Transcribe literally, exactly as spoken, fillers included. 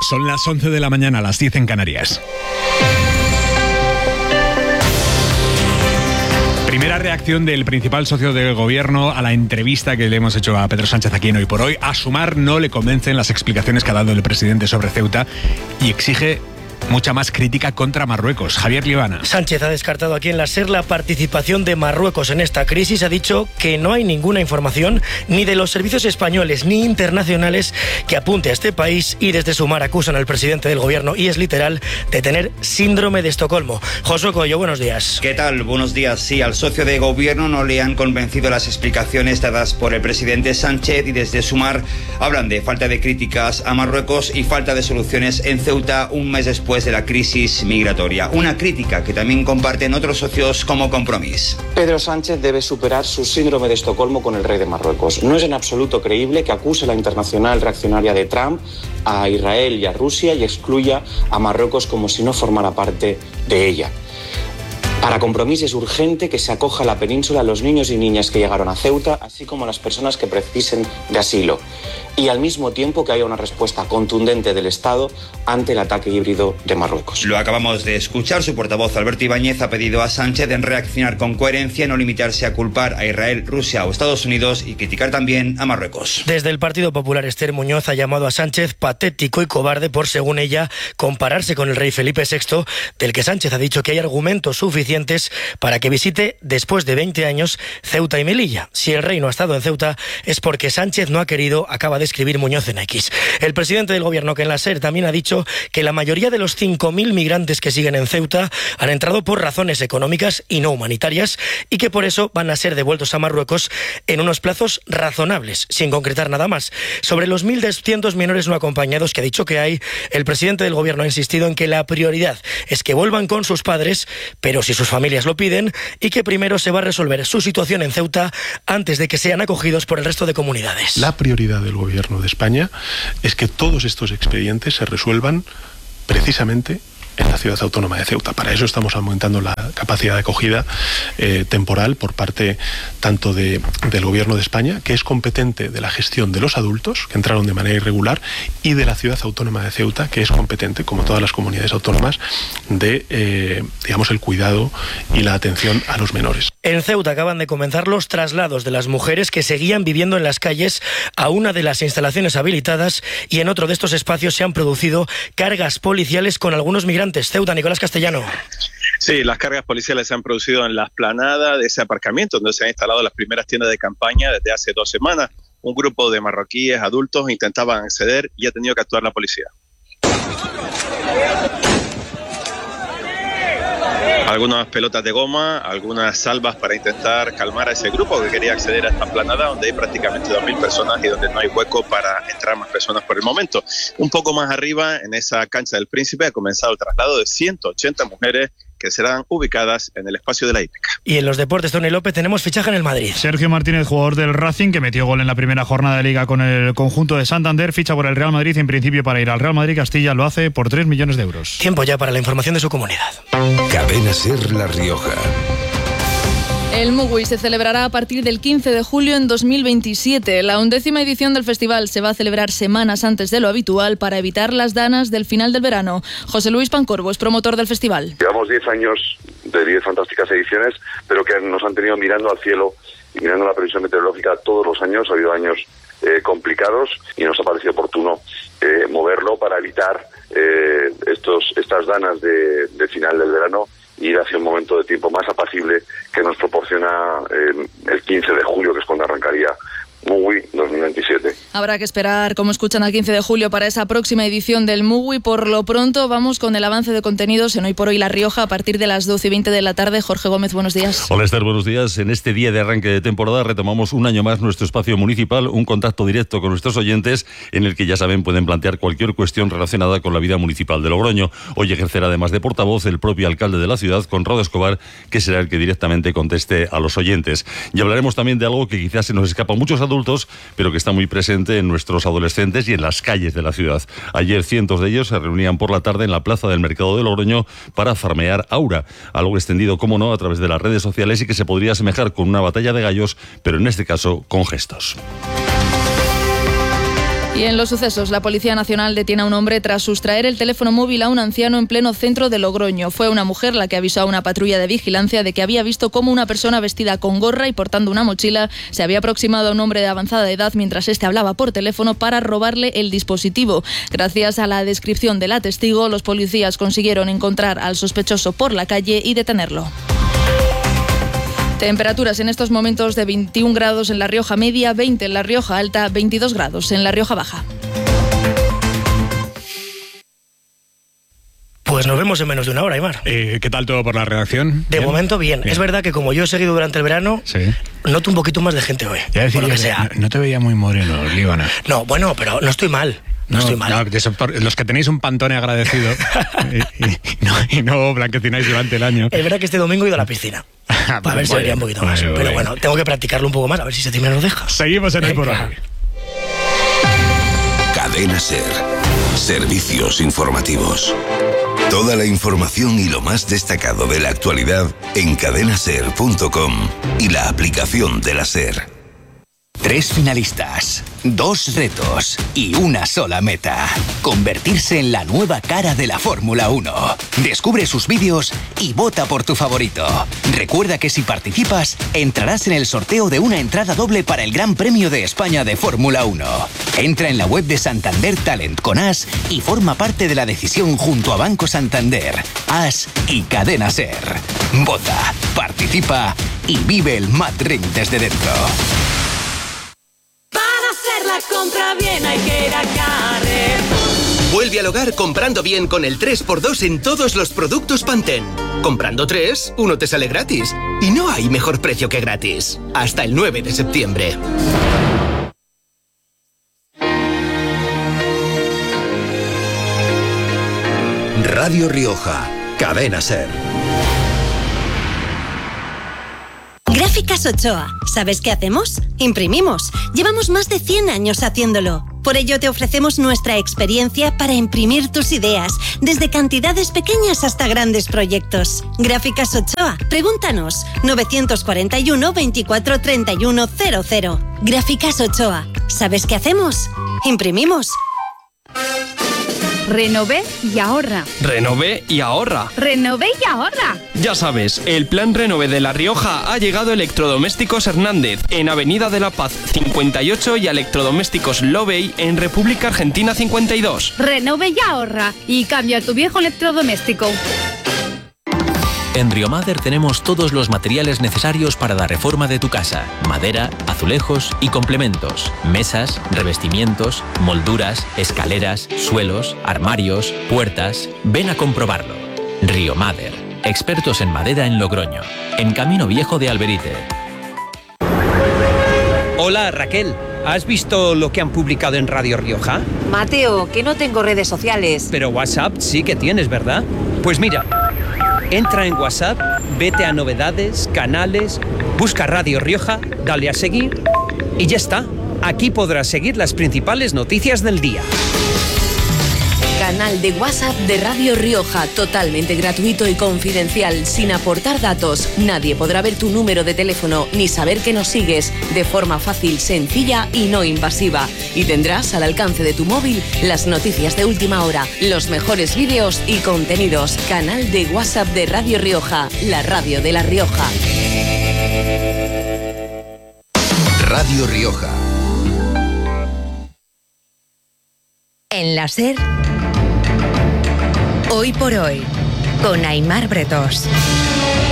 Son las once de la mañana, las diez en Canarias. Primera reacción del principal socio del gobierno a la entrevista que le hemos hecho a Pedro Sánchez aquí en Hoy por Hoy. A Sumar no le convencen las explicaciones que ha dado el presidente sobre Ceuta y exige mucha más crítica contra Marruecos. Javier Libana. Sánchez ha descartado aquí en la SER la participación de Marruecos en esta crisis. Ha dicho que no hay ninguna información ni de los servicios españoles ni internacionales que apunte a este país, y desde Sumar acusan al presidente del gobierno, y es literal, de tener síndrome de Estocolmo. Josué Coello, buenos días. ¿Qué tal? Buenos días. Sí, al socio de gobierno no le han convencido las explicaciones dadas por el presidente Sánchez, y desde Sumar hablan de falta de críticas a Marruecos y falta de soluciones en Ceuta un mes después de la crisis migratoria. Una crítica que también comparten otros socios como Compromís. Pedro Sánchez debe superar su síndrome de Estocolmo con el rey de Marruecos. No es en absoluto creíble que acuse la internacional reaccionaria de Trump a Israel y a Rusia y excluya a Marruecos como si no formara parte de ella. Para Compromís es urgente que se acoja a la península a los niños y niñas que llegaron a Ceuta, así como a las personas que precisen de asilo. Y al mismo tiempo que haya una respuesta contundente del Estado ante el ataque híbrido de Marruecos. Lo acabamos de escuchar. Su portavoz Alberto Ibáñez ha pedido a Sánchez en reaccionar con coherencia, no limitarse a culpar a Israel, Rusia o Estados Unidos y criticar también a Marruecos. Desde el Partido Popular, Esther Muñoz ha llamado a Sánchez patético y cobarde por, según ella, compararse con el rey Felipe sexto, del que Sánchez ha dicho que hay argumentos suficientes para que visite, después de veinte años, Ceuta y Melilla. Si el rey no ha estado en Ceuta es porque Sánchez no ha querido, acaba de escribir Muñoz en X. El presidente del gobierno, que en la SER también ha dicho que la mayoría de los cinco mil migrantes que siguen en Ceuta han entrado por razones económicas y no humanitarias, y que por eso van a ser devueltos a Marruecos en unos plazos razonables, sin concretar nada más. Sobre los mil doscientos menores no acompañados que ha dicho que hay, el presidente del gobierno ha insistido en que la prioridad es que vuelvan con sus padres, pero si sus familias lo piden, y que primero se va a resolver su situación en Ceuta antes de que sean acogidos por el resto de comunidades. La prioridad del gobierno de España es que todos estos expedientes se resuelvan precisamente en la ciudad autónoma de Ceuta. Para eso estamos aumentando la capacidad de acogida eh, temporal por parte tanto de, del Gobierno de España, que es competente de la gestión de los adultos que entraron de manera irregular, y de la ciudad autónoma de Ceuta, que es competente, como todas las comunidades autónomas, de eh, digamos el cuidado y la atención a los menores. En Ceuta acaban de comenzar los traslados de las mujeres que seguían viviendo en las calles a una de las instalaciones habilitadas, y en otro de estos espacios se han producido cargas policiales con algunos migrantes. Ceuta, Nicolás Castellano. Sí, las cargas policiales se han producido en la explanada de ese aparcamiento donde se han instalado las primeras tiendas de campaña desde hace dos semanas. Un grupo de marroquíes adultos intentaban acceder y ha tenido que actuar la policía. Algunas pelotas de goma, algunas salvas para intentar calmar a ese grupo que quería acceder a esta explanada donde hay prácticamente dos mil personas y donde no hay hueco para entrar más personas por el momento. Un poco más arriba, en esa cancha del Príncipe, ha comenzado el traslado de ciento ochenta mujeres que serán ubicadas en el espacio de la hípica. Y en los deportes, Tony López, tenemos fichaje en el Madrid. Sergio Martínez, jugador del Racing, que metió gol en la primera jornada de Liga con el conjunto de Santander, ficha por el Real Madrid, en principio para ir al Real Madrid Castilla. Lo hace por tres millones de euros. Tiempo ya para la información de su comunidad. Cadena SER La Rioja. El Mugui se celebrará a partir del quince de julio en dos mil veintisiete. La undécima edición del festival se va a celebrar semanas antes de lo habitual para evitar las danas del final del verano. José Luis Pancorbo es promotor del festival. Llevamos diez años de diez fantásticas ediciones, pero que nos han tenido mirando al cielo y mirando la previsión meteorológica todos los años. Ha habido años eh, complicados y nos ha parecido oportuno eh, moverlo para evitar eh, estos estas danas de, de final del verano y ir hacia un momento de tiempo más apacible que nos proporciona eh, el quince de julio, que es cuando arrancaría Mugui dos mil veintisiete. Habrá que esperar, como escuchan, al quince de julio para esa próxima edición del Mugui. Por lo pronto, vamos con el avance de contenidos en Hoy por Hoy La Rioja a partir de las doce y veinte de la tarde. Jorge Gómez, buenos días. Hola Esther, buenos días. En este día de arranque de temporada retomamos un año más nuestro espacio municipal, un contacto directo con nuestros oyentes en el que, ya saben, pueden plantear cualquier cuestión relacionada con la vida municipal de Logroño. Hoy ejercerá además de portavoz el propio alcalde de la ciudad, Conrado Escobar, que será el que directamente conteste a los oyentes. Y hablaremos también de algo que quizás se nos escapa a muchos adultos, pero que está muy presente en nuestros adolescentes y en las calles de la ciudad. Ayer cientos de ellos se reunían por la tarde en la plaza del Mercado de Logroño para farmear aura, algo extendido, como no, a través de las redes sociales y que se podría asemejar con una batalla de gallos, pero en este caso con gestos. Y en los sucesos, la Policía Nacional detiene a un hombre tras sustraer el teléfono móvil a un anciano en pleno centro de Logroño. Fue una mujer la que avisó a una patrulla de vigilancia de que había visto cómo una persona vestida con gorra y portando una mochila se había aproximado a un hombre de avanzada edad mientras éste hablaba por teléfono para robarle el dispositivo. Gracias a la descripción de la testigo, los policías consiguieron encontrar al sospechoso por la calle y detenerlo. Temperaturas en estos momentos de veintiún grados en La Rioja Media, veinte en La Rioja Alta, veintidós grados en La Rioja Baja. Pues nos vemos en menos de una hora, Aimar. Eh, ¿Qué tal todo por la redacción? De ¿Bien? momento bien. bien. Es verdad que como yo he seguido durante el verano, sí. noto un poquito más de gente hoy. Ya decía por lo que que sea. No, no te veía muy moreno, Líbana. No, bueno, pero no estoy mal. No, no estoy mal. No, eso por, los que tenéis un Pantone agradecido y, y, y, no, y no blanquecináis durante el año. Es verdad que este domingo he ido a la piscina. A ver si vería un poquito más. Bueno, pero bueno, tengo que practicarlo un poco más, a ver si se me lo deja. Seguimos en el por hoy. Cadena SER. Servicios informativos. Toda la información y lo más destacado de la actualidad en cadena ser punto com y la aplicación de la SER. Tres finalistas, dos retos y una sola meta. Convertirse en la nueva cara de la Fórmula uno. Descubre sus vídeos y vota por tu favorito. Recuerda que si participas, entrarás en el sorteo de una entrada doble para el Gran Premio de España de Fórmula uno. Entra en la web de Santander Talent con As y forma parte de la decisión junto a Banco Santander, As y Cadena SER. Vota, participa y vive el Mad Ring desde dentro. La compra bien hay que ir a Carrefour. Vuelve al hogar comprando bien con el tres por dos en todos los productos Pantene. Comprando tres, uno te sale gratis. Y no hay mejor precio que gratis. Hasta el nueve de septiembre. Radio Rioja, Cadena SER. Gráficas Ochoa. ¿Sabes qué hacemos? Imprimimos. Llevamos más de cien años haciéndolo. Por ello te ofrecemos nuestra experiencia para imprimir tus ideas, desde cantidades pequeñas hasta grandes proyectos. Gráficas Ochoa. Pregúntanos. novecientos cuarenta y uno, veinticuatro, treinta y uno, cero cero. Gráficas Ochoa. ¿Sabes qué hacemos? Imprimimos. Renové y ahorra. Renové y ahorra. Renové y ahorra. Ya sabes, el plan Renové de La Rioja ha llegado a Electrodomésticos Hernández, en Avenida de la Paz cincuenta y ocho y a Electrodomésticos Lobey en República Argentina cincuenta y dos. Renové y ahorra y cambia tu viejo electrodoméstico. En Riomader tenemos todos los materiales necesarios para la reforma de tu casa. Madera, azulejos y complementos. Mesas, revestimientos, molduras, escaleras, suelos, armarios, puertas. Ven a comprobarlo. Riomader. Expertos en madera en Logroño. En Camino Viejo de Alberite. Hola, Raquel. ¿Has visto lo que han publicado en Radio Rioja? Mateo, que no tengo redes sociales. Pero WhatsApp sí que tienes, ¿verdad? Pues mira, entra en WhatsApp, vete a novedades, canales, busca Radio Rioja, dale a seguir y ya está. Aquí podrás seguir las principales noticias del día. Canal de WhatsApp de Radio Rioja, totalmente gratuito y confidencial, sin aportar datos. Nadie podrá ver tu número de teléfono ni saber que nos sigues, de forma fácil, sencilla y no invasiva. Y tendrás al alcance de tu móvil las noticias de última hora, los mejores vídeos y contenidos. Canal de WhatsApp de Radio Rioja, la radio de La Rioja. Radio Rioja. En la SER, Hoy por Hoy, con Aimar Bretós.